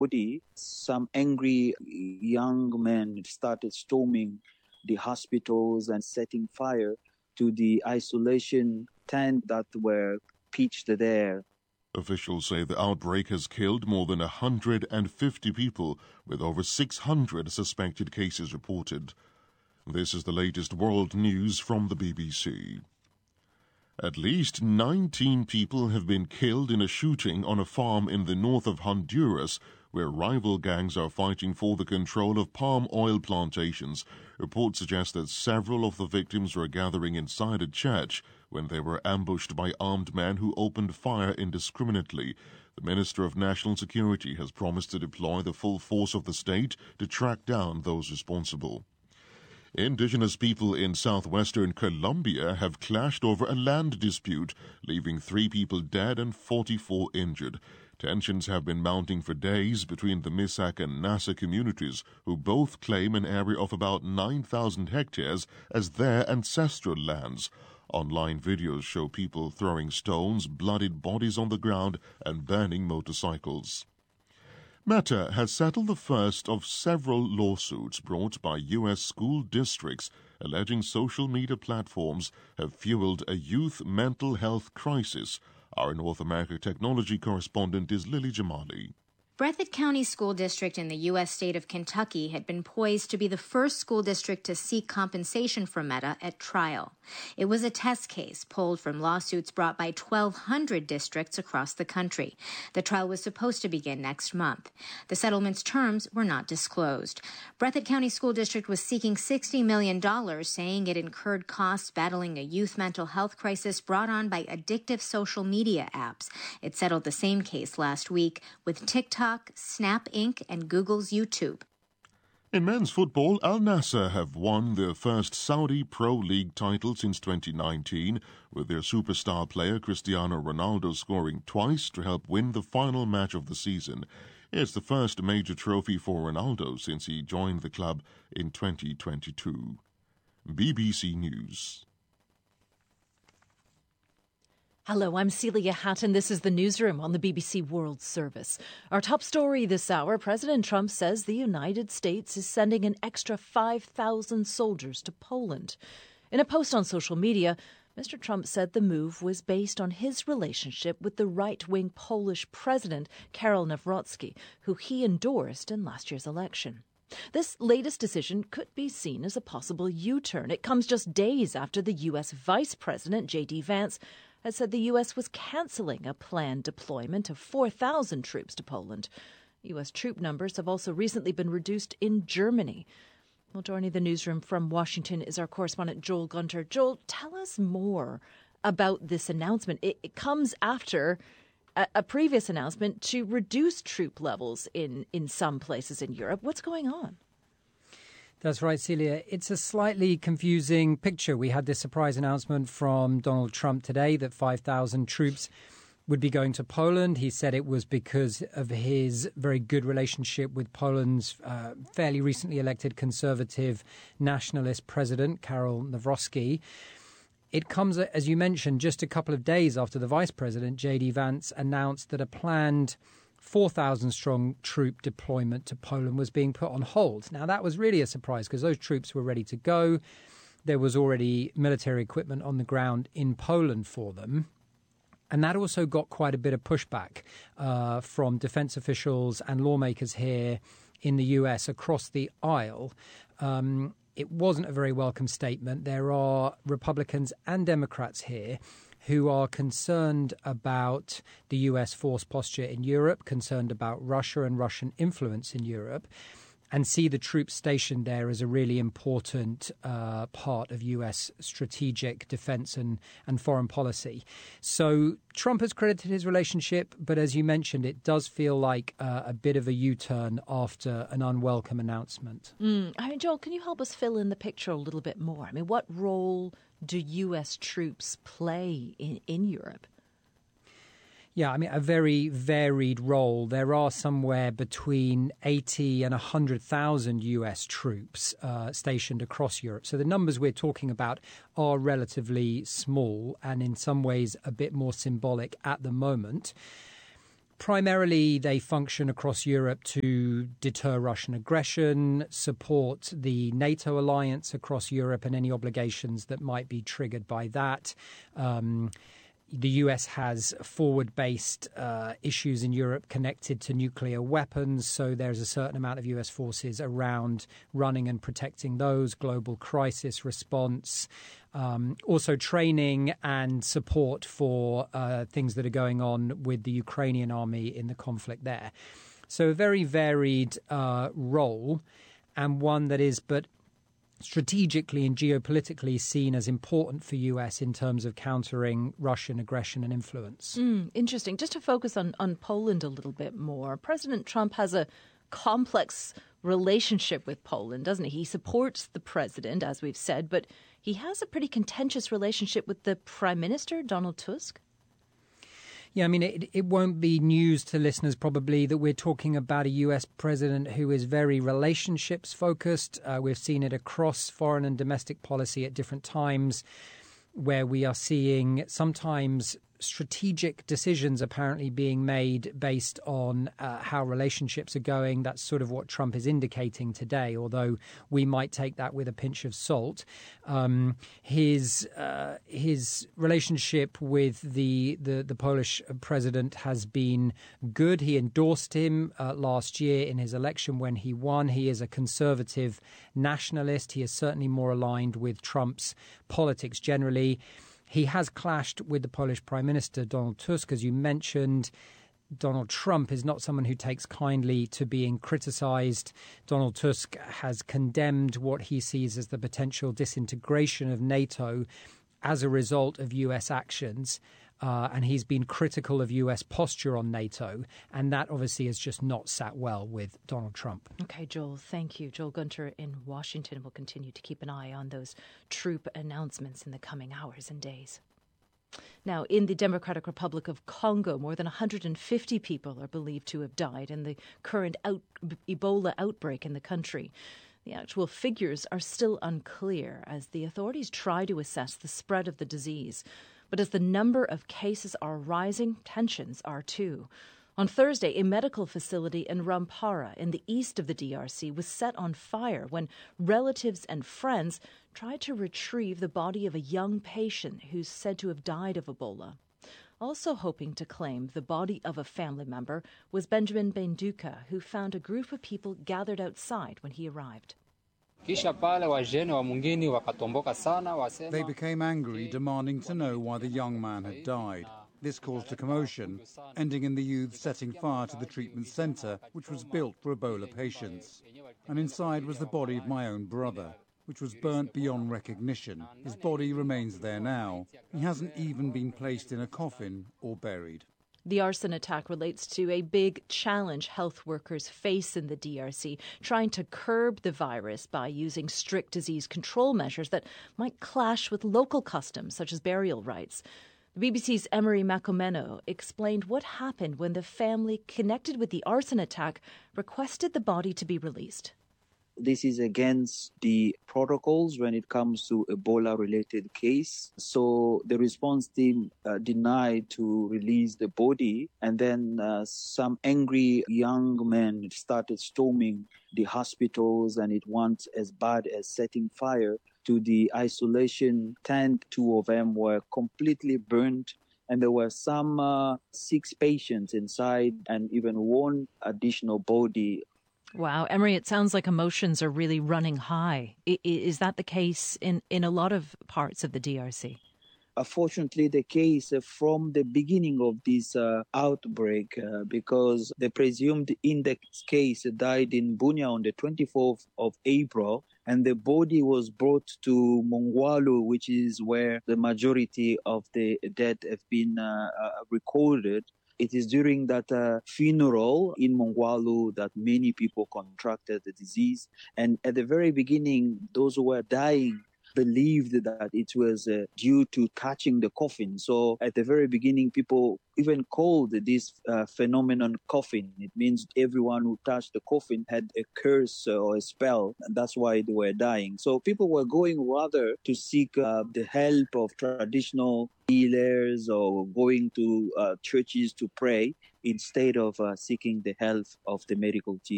Some angry young men started storming the hospitals and setting fire to the isolation tents that were pitched there. Officials say the outbreak has killed more than 150 people, with over 600 suspected cases reported. This is the latest world news from the BBC. At least 19 people have been killed in a shooting on a farm in the north of Honduras, where rival gangs are fighting for the control of palm oil plantations. Reports suggest that several of the victims were gathering inside a church when they were ambushed by armed men who opened fire indiscriminately. The Minister of National Security has promised to deploy the full force of the state to track down those responsible. Indigenous people in southwestern Colombia have clashed over a land dispute, leaving 3 people dead and 44 injured. Tensions have been mounting for days between the Misak and Nasa communities, who both claim an area of about 9,000 hectares as their ancestral lands. Online videos show people throwing stones, bloodied bodies on the ground, and burning motorcycles. Meta has settled the first of several lawsuits brought by U.S. school districts alleging social media platforms have fueled a youth mental health crisis. Our North America technology correspondent is Lily Jamali. Breathitt County School District in the U.S. state of Kentucky had been poised to be the first school district to seek compensation from Meta at trial. It was a test case pulled from lawsuits brought by 1,200 districts across the country. The trial was supposed to begin next month. The settlement's terms were not disclosed. Breathitt County School District was seeking $60 million, saying it incurred costs battling a youth mental health crisis brought on by addictive social media apps. It settled the same case last week with TikTok, Snap Inc., and Google's YouTube. In men's football, Al Nassr have won their first Saudi Pro League title since 2019, with their superstar player Cristiano Ronaldo scoring twice to help win the final match of the season. It's the first major trophy for Ronaldo since he joined the club in 2022. BBC News. Hello, I'm Celia Hatton. This is the Newsroom on the BBC World Service. Our top story this hour, President Trump says the United States is sending an extra 5,000 soldiers to Poland. In a post on social media, Mr. Trump said the move was based on his relationship with the right-wing Polish president, Karol Nawrocki, who he endorsed in last year's election. This latest decision could be seen as a possible U-turn. It comes just days after the U.S. Vice President, J.D. Vance, has said the U.S. was cancelling a planned deployment of 4,000 troops to Poland. U.S. troop numbers have also recently been reduced in Germany. Well, joining the newsroom from Washington is our correspondent Joel Gunter. Joel, tell us more about this announcement. It comes after a previous announcement to reduce troop levels in some places in Europe. What's going on? That's right, Celia. It's a slightly confusing picture. We had this surprise announcement from Donald Trump today that 5,000 troops would be going to Poland. He said it was because of his very good relationship with Poland's fairly recently elected conservative nationalist president, Karol Nawrocki. It comes, as you mentioned, just a couple of days after the vice president, J.D. Vance, announced that a planned 4,000-strong troop deployment to Poland was being put on hold. Now, that was really a surprise because those troops were ready to go. There was already military equipment on the ground in Poland for them. And that also got quite a bit of pushback from defense officials and lawmakers here in the US across the aisle. It wasn't a very welcome statement. There are Republicans and Democrats here who are concerned about the US force posture in Europe, concerned about Russia and Russian influence in Europe, and see the troops stationed there as a really important part of US strategic defense and foreign policy. So Trump has credited his relationship, but as you mentioned, it does feel like a bit of a U-turn after an unwelcome announcement. Joel, can you help us fill in the picture a little bit more? I mean, what role do US troops play in Europe? Yeah, I mean, a very varied role. There are somewhere between 80 and 100,000 US troops stationed across Europe. So the numbers we're talking about are relatively small and in some ways a bit more symbolic at the moment. Primarily, they function across Europe to deter Russian aggression, support the NATO alliance across Europe and any obligations that might be triggered by that. The US has forward-based issues in Europe connected to nuclear weapons, so there's a certain amount of US forces around running and protecting those, global crisis response, also training and support for things that are going on with the Ukrainian army in the conflict there. So a very varied role, and one that is strategically and geopolitically seen as important for US in terms of countering Russian aggression and influence. Interesting. Just to focus on Poland a little bit more, President Trump has a complex relationship with Poland, doesn't he? He supports the president, as we've said, but he has a pretty contentious relationship with the Prime Minister, Donald Tusk. Yeah, I mean, it won't be news to listeners probably that we're talking about a US president who is very relationships focused. We've seen it across foreign and domestic policy at different times, where we are seeing sometimes strategic decisions apparently being made based on how relationships are going. That's sort of what Trump is indicating today, although we might take that with a pinch of salt. His relationship with the Polish president has been good. He endorsed him last year in his election when he won. He is a conservative nationalist. He is certainly more aligned with Trump's politics generally. He has clashed with the Polish Prime Minister, Donald Tusk, as you mentioned. Donald Trump is not someone who takes kindly to being criticised. Donald Tusk has condemned what he sees as the potential disintegration of NATO as a result of US actions. And he's been critical of US posture on NATO. And that obviously has just not sat well with Donald Trump. Okay, Joel, thank you. Joel Gunter in Washington will continue to keep an eye on those troop announcements in the coming hours and days. Now, in the Democratic Republic of Congo, more than 150 people are believed to have died in the current Ebola outbreak in the country. The actual figures are still unclear as the authorities try to assess the spread of the disease. But as the number of cases are rising, tensions are too. On Thursday, a medical facility in Rwampara in the east of the DRC was set on fire when relatives and friends tried to retrieve the body of a young patient who's said to have died of Ebola. Also hoping to claim the body of a family member was Benjamin Benduka, who found a group of people gathered outside when he arrived. They became angry, demanding to know why the young man had died. This caused a commotion, ending in the youth setting fire to the treatment centre, which was built for Ebola patients. And inside was the body of my own brother, which was burnt beyond recognition. His body remains there now. He hasn't even been placed in a coffin or buried. The arson attack relates to a big challenge health workers face in the DRC, trying to curb the virus by using strict disease control measures that might clash with local customs, such as burial rites. The BBC's Emery Macomeno explained what happened when the family connected with the arson attack requested the body to be released. This is against the protocols when it comes to Ebola-related case. So the response team denied to release the body, and then some angry young men started storming the hospitals, and it went as bad as setting fire to the isolation tent. 2 of them were completely burnt, and there were some 6 patients inside and even 1 additional body. Wow. Emery, it sounds like emotions are really running high. Is that the case in a lot of parts of the DRC? Unfortunately, the case from the beginning of this outbreak, because the presumed index case died in Bunia on the 24th of April, and the body was brought to Mongwalu, which is where the majority of the dead have been recorded. It is during that funeral in Mongwalu that many people contracted the disease. And at the very beginning, those who were dying believed that it was due to touching the coffin. So at the very beginning, people even called this phenomenon coffin. It means everyone who touched the coffin had a curse or a spell, and that's why they were dying. So people were going rather to seek the help of traditional healers or going to churches to pray instead of seeking the help of the medical team.